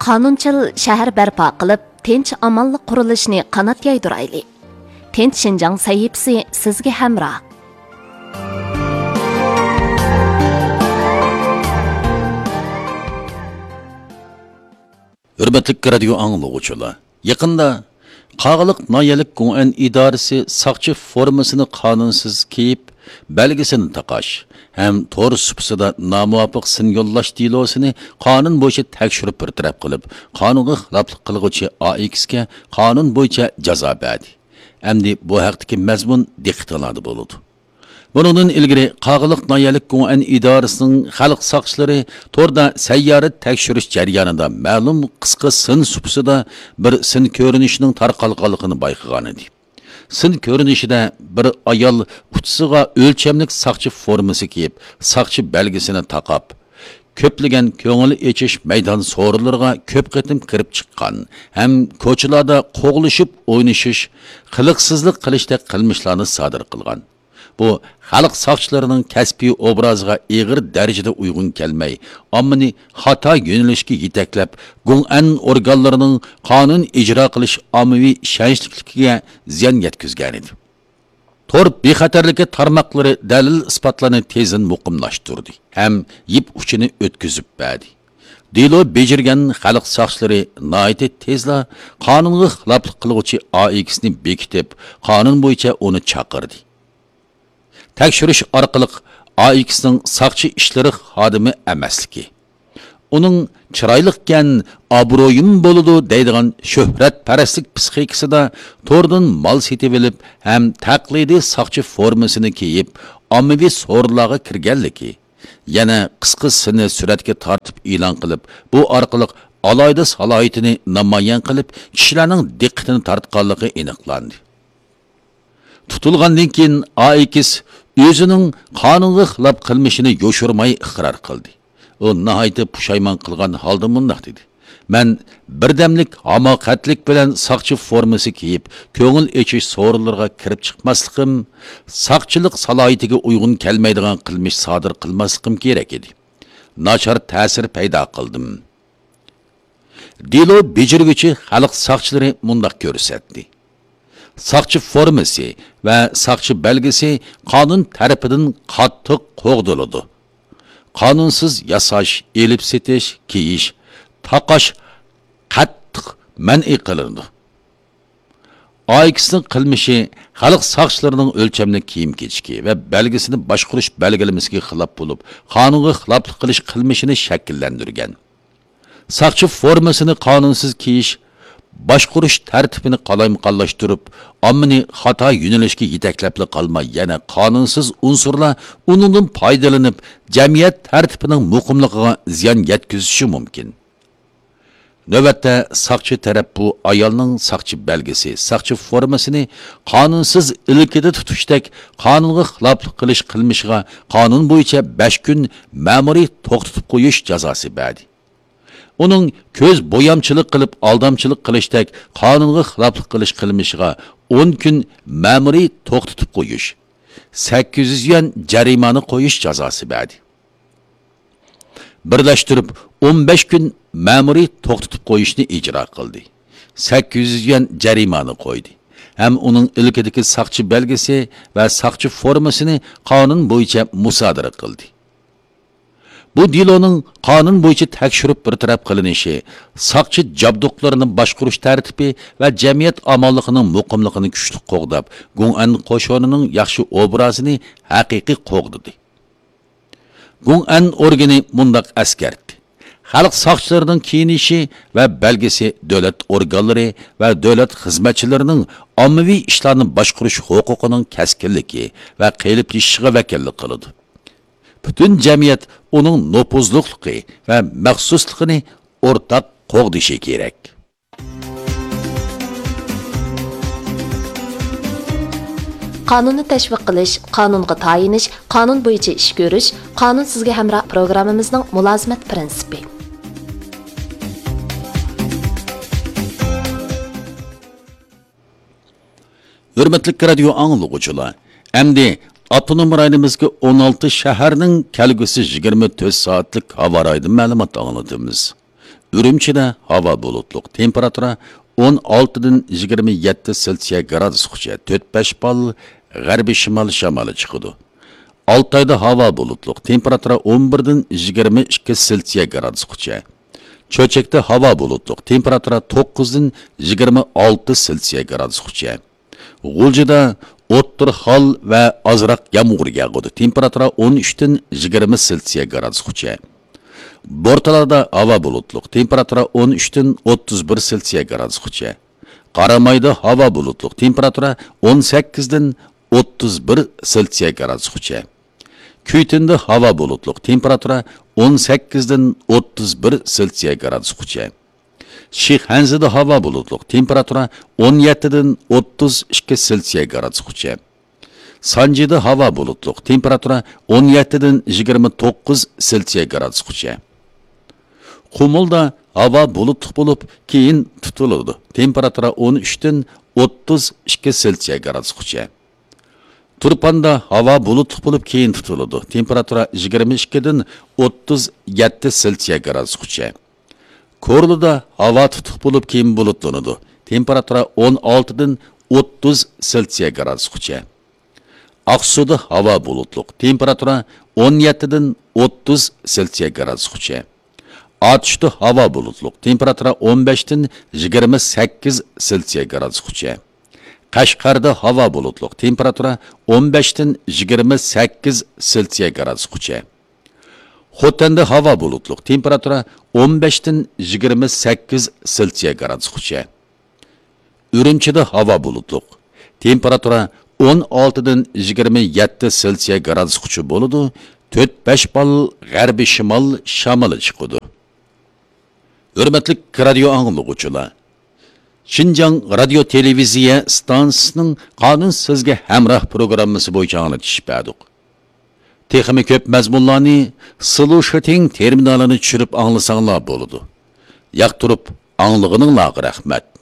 qonunchil shahar barpo qilib, tinch amonlik qurilishini qanot yaydirayli. Tinch Shinjang sahifasi sizga hamroh. Hürmetlik radio anglaguvchilar, yaqinda Qag'iliq noyalik Gong'an idorasi saqchi formasini qonunsiz kiyib, belgisini taqash ham to'g'ri supsida nomuvofiq sin yo'llash delosini qonun bo'yicha tekshirib bir taraf qilib, qonunga xiloflik qilguvchi AXga qonun bo'yicha jazo berdi. Endi bu haqdagi mazmun diqqatingizda bo'ladi. Bundan ilgari Qag'iliq noyalik Gong'an idorasining xalq saqchilari to'rda sayyorat tekshirish jarayonida ma'lum qisqa sin supsida bir sin ko'rinishining tarqalganligini bayqagan edi. Sin ko'rinishida bir ayol uchisiga o'lchamlik saqchi formasi kiyib, saqchi belgisini taqab, ko'plagan ko'ngil echish maydon so'rinlariga ko'p qitim kirib chiqqan, ham ko'chalarda qo'g'lishib o'ynashish, qiliqsizlik qilishda qilmishlarni sodir qilgan. Bu xalq saqchilarining kasbiy obraziga ig'ir darajada uyg'un kelmay, ommani xato yo'nalishga yetaklab, Gong'an organlarining qonun ijro qilish ommaviy ishonchligiga ziyon yetkazgan edi. Tor bexatarligi tarmoqlari dalil isbotlarni tezin muqimlashtirdi, ham yip uchini o'tkazib berdi. Delo bejirgan xalq saqchilari noiti tezla qonunga xiloflik qiluvchi AXni bekitib, qonun bo'yicha uni chaqirdi. Tekshirish orqali AXning saqchi ishlari xodimi emasligi, uning chiroyliqkan obro'yim bo'ladi deydigan shuhratparastlik psixikasida to'rdan mol setib olib, ham taqlidiy saqchi formasini kiyib, ommaviy so'rlarga kirganligi, yana qisqasini suratga tortib e'lon qilib, bu orqali alayda salohiyatini namoyon qilib, kishilarning diqqatini tortganligi aniqlandi. Tutilgandan keyin AX o'zining qonunga xilof qilmishini yo'shirmay iqror qildi. U nihoyatda pushaymon qilgan holda mundaq dedi: "Men birdamlik hamoqatlik bilan saqchi formasi kiyib, ko'ngil echish so'rinlarga kirib chiqmasligim, saqchilik salohiyatiga uyg'un kelmaydigan qilmish sodir qilmasligim kerak edi. Nachar ta'sir paydo qildim." Delo bejirguchi xalq saqchilari mundaq ko'rsatdi. Saqchi formasi va saqchi belgisi qonun tarafidan qattiq qo'g'diladi. Qonunsiz yasash, elib setish, kiyish, taqash qattiq man'i qilindi. AXning qilmishi xalq saqchilarining o'lchamli kiyim kechki va belgisini boshqarish belgilamasiga xilof bo'lib, qonunga xiloflik qilish qilmishini shakllantirgan. Saqchi formasini qonunsiz kiyish boshqarish tartibini qalaymuqallashtirib, ommani xato yo'nalishga yetaklab qolmay, yana qonunsiz unsurlar undan foydalanib, jamiyat tartibining muqimligiga ziyon yetkazishi mumkin. Navbatda saqchi taraf bu ayolning saqchi belgisi, saqchi formasini qonunsiz ilkida tutishdek qonunga xiloflik qilish qilmishiga qonun bo'yicha 5 kun ma'muriy to'xtatib qo'yish jazosi berdi. Uning ko'z bo'yamchilik qilib aldamchilik qilishdek qonunga xiloflik qilish qilmishiga 10 kun ma'muriy to'xtatib qo'yish, 800 yuan jarimani qo'yish jazosi berdi. Birlashtirib 15 kun ma'muriy to'xtatib qo'yishni ijro qildi. 800 yuan jarimani qo'ydi. Ham uning ilkidagi saqchi belgisi va saqchi formasini qonun bo'yicha musodara qildi. Bu deloning qonun bo'yicha tekshirib bir taraf qilinishi, saqchi jabduqlarini boshqarish tartibi va jamiyat amonligining muqimligini kuchli qo'g'dab, Gong'an qo'shonining yaxshi obrazini haqiqiy qo'g'didi. Gong'an organi mundaq askardi: xalq saqchilarining kiyinishi va belgisi davlat organlari va davlat xizmatchilarining ommaviy ishlarni boshqarish huquqining kaskinligi va qiyiliblishiga vakillik qiladi. Bütün jamiyat uning nopuzluqligi va maxsusligini o'rtaq qo'g'dishi kerak. Qonunni tashviq qilish, qonunga tayinish, qonun bo'yicha ish ko'rish, qonun sizga hamroh programmamizning mulozimat prinsipi. Hurmatli radio anglag'uchilar, endi Avtonom rayonimizga 16 shaharning kelgusi 24 soatlik havo rayoni ma'lumot anglatamiz. Ürümçide hava bulutluq, temperatura 16-dan 27 Selsiya gradusgacha, 4-5 bal g'arbiy shimol shamoli chiqadi. Altayda hava bulutluq, temperatura 11-dan 22 Selsiya gradusgacha. Cho'chakda hava bulutluq, temperatura 9-dan 26 Selsiya gradusgacha. G'uljida o'ttir hol va ozroq yomg'ir yog'adi, temperatura 13-dan 20 Selsiya gradusgacha. Bortalarda hava bulutluq, temperatura 13-dan 31 Selsiya gradusgacha. Qaramayda hava bulutluq, temperatura 18-dan 31 Selsiya gradusgacha. Kuytinda hava bulutluq, temperatura 18-dan 31 Selsiya gradusgacha. Shixhanzida hava bulutluq, temperatura 17-dan 32 Selsiya gradusgacha. Sanjida hava bulutluq, temperatura 17-dan 29 Selsiya gradusgacha. Qumulda hava bulutluq bo'lib, keyin tutiladi. Temperatura 13-dan 32 Selsiya gradusgacha. Turpanda hava bulutluq bo'lib, keyin tutiladi. Temperatura 22-dan 37 Selsiya gradusgacha. Korluda hava tutuq bo'lib, keyin bulutlanadi. Temperatura 16-dan 30 Selsiya gradusgacha. Aqsuda hava bulutluq, temperatura 17-dan 30 Selsiya gradusgacha. Atishda hava bulutluq, temperatura 15-dan 28 Selsiya gradusgacha. Qashqarda hava bulutluq, temperatura 15-dan 28 Selsiya gradusgacha. Xotanda hava bulutluq, temperatura 15-dan 28 Selsiya gradusgacha. Ürümchida hava bulutluq, temperatura 16-dan 27 Selsiya gradusgacha bo'ladi, 4-5 bal g'arbiy shimol shamoli chiqadi. Hurmatli radio anglovchilar, Şinjan radio televiziya stansiyasining Qonun sizga hamroh programmasi bo'yicha anglatish berdik. Texmi ko'p mazmunlarni Solution terminalini tushirib anglasanglar bo'ladi. Yoqtirib anglag'ininglarga rahmat.